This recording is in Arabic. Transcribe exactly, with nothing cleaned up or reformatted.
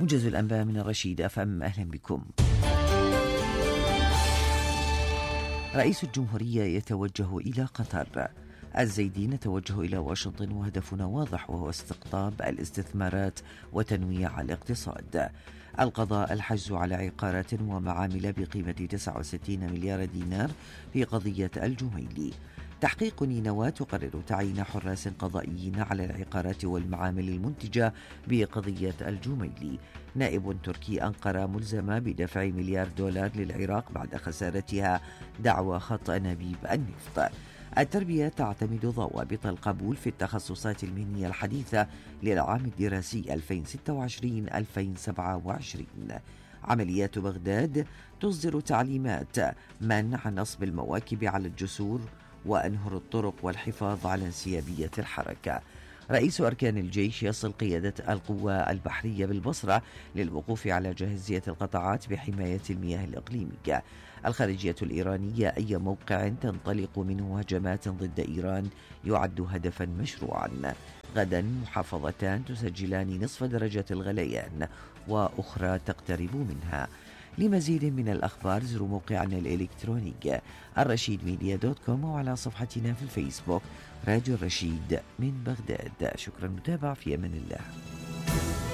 موجز الأنباء من الرشيد أف أم، أهلا بكم. رئيس الجمهورية يتوجه إلى قطر. الزيدين توجه إلى واشنطن وهدفنا واضح، وهو استقطاب الاستثمارات وتنويع الاقتصاد. القضاء الحجز على عقارات ومعامل بقيمة تسعة وستين مليار دينار في قضية الجميلي. تحقيق نينوى تقرر تعيين حراس قضائيين على العقارات والمعامل المنتجة بقضية الجميلي. نائب تركي أنقرة ملزمة بدفع مليار دولار للعراق بعد خسارتها دعوى خط أنابيب النفط. التربية تعتمد ضوابط القبول في التخصصات المهنية الحديثة للعام الدراسي ألفين وستة وعشرين ألفين وسبعة وعشرين. عمليات بغداد تصدر تعليمات منع نصب المواكب على الجسور وأنهر الطرق والحفاظ على انسيابية الحركة. رئيس أركان الجيش يصل قيادة القوى البحرية بالبصرة للوقوف على جاهزية القطاعات بحماية المياه الإقليمية. الخارجية الإيرانية: أي موقع تنطلق منه هجمات ضد إيران يعد هدفا مشروعا. غدا محافظتان تسجلان نصف درجة الغليان وأخرى تقترب منها. لمزيد من الأخبار زوروا موقعنا الإلكتروني الرشيد ميديا دوت كوم وعلى صفحتنا في الفيسبوك راديو الرشيد من بغداد. شكرا، متابعة، في أمان الله.